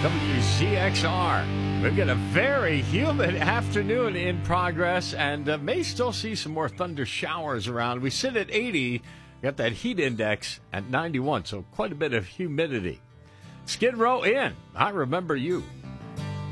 WZXR. We've got a very humid afternoon in progress and may still see some more thunder showers around. We sit at 80, got that heat index at 91, so quite a bit of humidity. Skid Row in. I remember you.